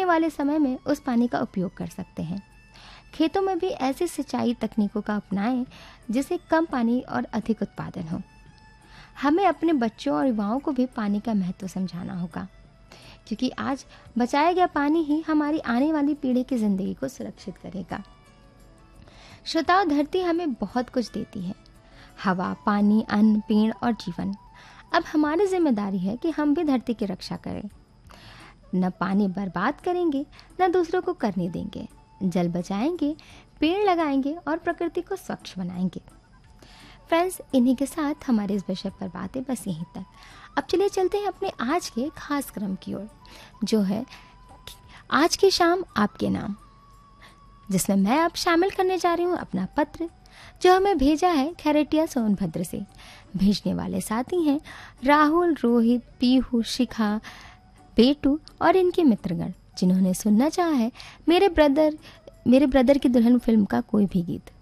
आने वाले समय में उस पानी का उपयोग कर सकते हैं। खेतों में भी ऐसी सिंचाई तकनीकों का अपनाएं जिससे कम पानी और अधिक उत्पादन हो। हमें अपने बच्चों और युवाओं को भी पानी का महत्व समझाना होगा, क्योंकि आज बचाया गया पानी ही हमारी आने वाली पीढ़ी की जिंदगी को सुरक्षित करेगा। श्रोताओं, धरती हमें बहुत कुछ देती है, हवा, पानी, अन्न, पेड़ और जीवन। अब हमारी जिम्मेदारी है कि हम भी धरती की रक्षा करें। न पानी बर्बाद करेंगे, न दूसरों को करने देंगे। जल बचाएंगे, पेड़ लगाएंगे और प्रकृति को स्वच्छ बनाएंगे। फ्रेंड्स, इन्हीं के साथ हमारे इस विषय पर बातें बस यहीं तक। अब चलिए चलते हैं अपने आज के खास क्रम की ओर, जो है आज की शाम आपके नाम, जिसमें मैं अब शामिल करने जा रही हूँ अपना पत्र, जो हमें भेजा है खैरटिया सोनभद्र से। भेजने वाले साथी हैं राहुल, रोहित, पीहू, शिखा, बेटू और इनके मित्रगण, जिन्होंने सुनना चाहा है मेरे ब्रदर की दुल्हन फिल्म का कोई भी गीत।